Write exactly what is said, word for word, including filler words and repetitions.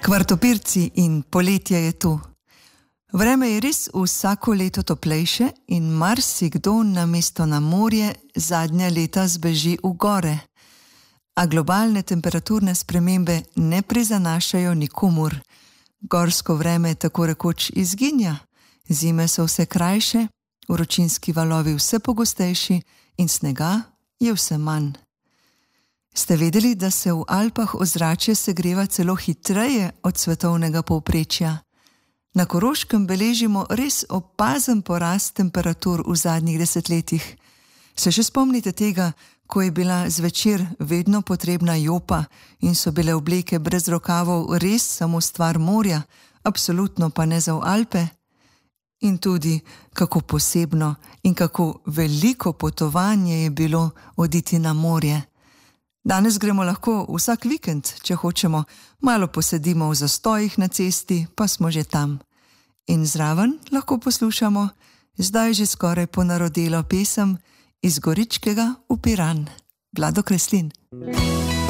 Kvartopirci in poletje je tu. Vreme je res vsako leto toplejše in marsikdo namesto na morje zadnja leta zbeži v gore. A globalne temperaturne spremembe ne prizanašajo nikomur. Gorsko vreme tako rekoč izginja, zime so vse krajše, vročinski valovi vse pogostejši in snega je vse manj. Ste vedeli, da se v Alpah ozračje segreva celo hitreje od svetovnega povprečja? Na Koroškem beležimo res opazen porast temperatur v zadnjih desetletjih. Se še spomnite tega, ko je bila zvečer vedno potrebna jopa in so bile obleke brez rokavov res samo stvar morja, absolutno pa ne za v Alpe? In tudi, kako posebno in kako veliko potovanje je bilo oditi na morje. Danes gremo lahko vsak vikend, če hočemo, malo posedimo v zastojih na cesti, pa smo že tam. In zraven lahko poslušamo zdaj že skoraj ponarodelo pesem Iz Goričkega v Piran. Vlado Kreslin.